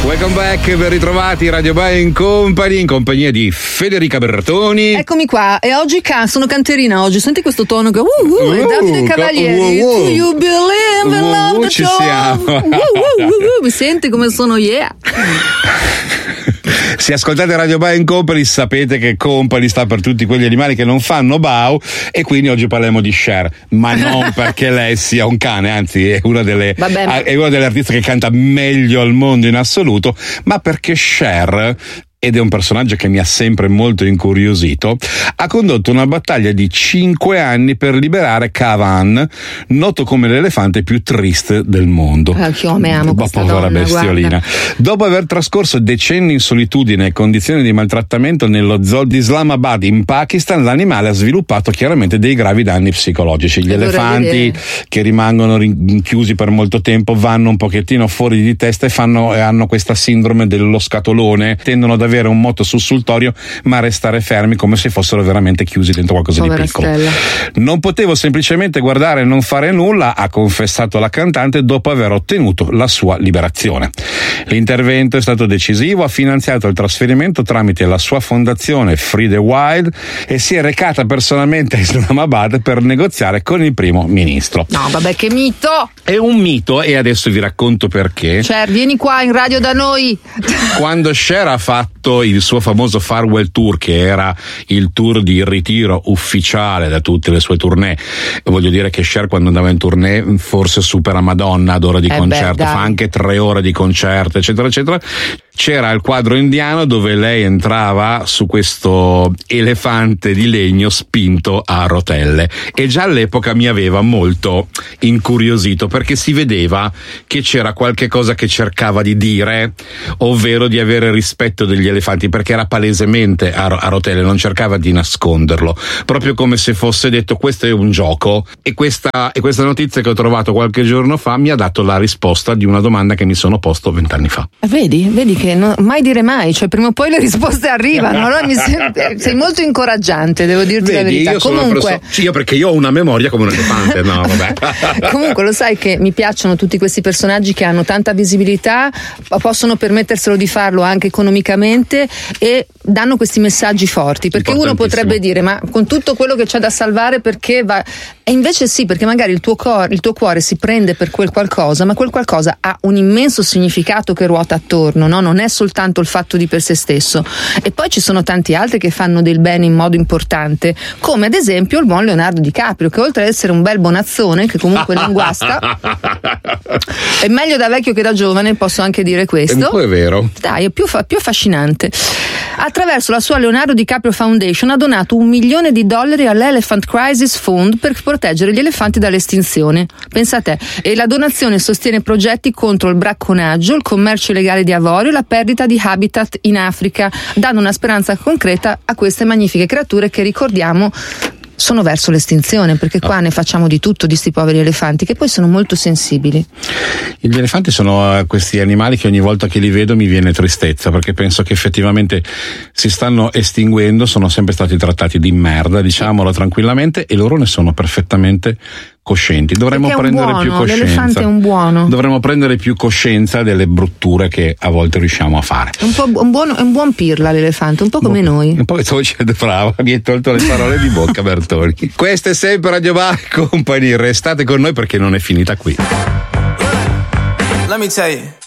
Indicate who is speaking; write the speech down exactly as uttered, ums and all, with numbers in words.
Speaker 1: Welcome back, ben ritrovati, Radio Buying Company in compagnia di Federica Bertoni.
Speaker 2: Eccomi qua, e oggi can- sono canterina oggi, senti questo tono che uh, uh, è Davide Cavalieri.
Speaker 1: Uh, uh,
Speaker 2: Do you believe in
Speaker 1: uh,
Speaker 2: love?
Speaker 1: uh,
Speaker 2: The
Speaker 1: ci
Speaker 2: joy?
Speaker 1: siamo.
Speaker 2: Uh, uh, uh, uh, mi senti come sono, yeah.
Speaker 1: Se ascoltate Radio Buying Company sapete che Company sta per tutti quegli animali che non fanno bau, e quindi oggi parliamo di Cher, ma non perché lei sia un cane, anzi è una delle,
Speaker 2: Vabbè.
Speaker 1: è una delle artiste che canta meglio al mondo in assoluto, ma perché Cher, ed è un personaggio che mi ha sempre molto incuriosito, ha condotto una battaglia di cinque anni per liberare Kavan, noto come l'elefante più triste del mondo.
Speaker 2: Ah, io me amo questa
Speaker 1: povera
Speaker 2: donna,
Speaker 1: bestiolina.
Speaker 2: guarda.
Speaker 1: Dopo aver trascorso decenni in solitudine e condizioni di maltrattamento nello zoo di Islamabad in Pakistan, l'animale ha sviluppato chiaramente dei gravi danni psicologici. Gli
Speaker 2: Allora,
Speaker 1: elefanti
Speaker 2: vedere.
Speaker 1: che rimangono rinchiusi per molto tempo vanno un pochettino fuori di testa e fanno e hanno questa sindrome dello scatolone, tendono ad avere un moto sussultorio ma restare fermi come se fossero veramente chiusi dentro qualcosa
Speaker 2: Povera
Speaker 1: di piccolo.
Speaker 2: Stella.
Speaker 1: Non potevo semplicemente guardare e non fare nulla, ha confessato la cantante dopo aver ottenuto la sua liberazione. L'intervento è stato decisivo, ha finanziato il trasferimento tramite la sua fondazione Free the Wild e si è recata personalmente a Islamabad per negoziare con il primo ministro.
Speaker 2: No, vabbè, che mito!
Speaker 1: È un mito, e adesso vi racconto perché.
Speaker 2: Cher, vieni qua in radio da noi.
Speaker 1: Quando Cher ha fatto il suo famoso farewell tour, che era il tour di ritiro ufficiale da tutte le sue tournée, voglio dire che Cher quando andava in tournée forse supera Madonna ad ora di
Speaker 2: Eh
Speaker 1: concerto,
Speaker 2: beh,
Speaker 1: fa anche tre ore di concerto, eccetera eccetera. C'era il quadro indiano dove lei entrava su questo elefante di legno spinto a rotelle, e già all'epoca mi aveva molto incuriosito perché si vedeva che c'era qualche cosa che cercava di dire, ovvero di avere rispetto degli elefanti, perché era palesemente a, a rotelle, non cercava di nasconderlo, proprio come se fosse detto questo è un gioco. E questa, e questa notizia che ho trovato qualche giorno fa mi ha dato la risposta di una domanda che mi sono posto vent'anni fa.
Speaker 2: Vedi, vedi che non, mai dire mai, cioè prima o poi le risposte arrivano. Allora mi sembra, sei molto incoraggiante, devo dirti la
Speaker 1: Vedi,
Speaker 2: verità.
Speaker 1: io sono
Speaker 2: Comunque,
Speaker 1: una perso- sì, io perché io ho una memoria come un elefante, no, vabbè.
Speaker 2: Comunque lo sai che mi piacciono tutti questi personaggi che hanno tanta visibilità, possono permetterselo di farlo anche economicamente e danno questi messaggi forti, perché uno potrebbe dire ma con tutto quello che c'è da salvare perché va, e invece sì, perché magari il tuo, cor- il tuo cuore si prende per quel qualcosa, ma quel qualcosa ha un immenso significato che ruota attorno, no? Non è soltanto il fatto di per sé stesso. E poi ci sono tanti altri che fanno del bene in modo importante, come ad esempio il buon Leonardo DiCaprio, che oltre ad essere un bel bonazzone che comunque non guasta, è meglio da vecchio che da giovane, posso anche dire questo.
Speaker 1: È un po' è vero.
Speaker 2: Dai, è più, fa- più affascinante. Attraverso la sua Leonardo DiCaprio Foundation ha donato un milione di dollari all'Elephant Crisis Fund per proteggere gli elefanti dall'estinzione. Pensa a te. E la donazione sostiene progetti contro il bracconaggio, il commercio illegale di avorio e la perdita di habitat in Africa, dando una speranza concreta a queste magnifiche creature che, ricordiamo, sono verso l'estinzione, perché qua ne facciamo di tutto di sti poveri elefanti che poi sono molto sensibili.
Speaker 1: Gli elefanti sono questi animali che ogni volta che li vedo mi viene tristezza, perché penso che effettivamente si stanno estinguendo, sono sempre stati trattati di merda, diciamolo tranquillamente, e loro ne sono perfettamente coscienti. Dovremmo prendere
Speaker 2: buono,
Speaker 1: più coscienza.
Speaker 2: l'elefante è un buono.
Speaker 1: Dovremmo prendere più coscienza delle brutture che a volte riusciamo a fare.
Speaker 2: È un po' un buon, è un buon pirla l'elefante, un po' come noi.
Speaker 1: Un po' brava, mi hai tolto le parole di bocca, Bertoni. Questa è sempre Radio Buying Company, restate con noi perché non è finita qui.
Speaker 3: Let me tell you.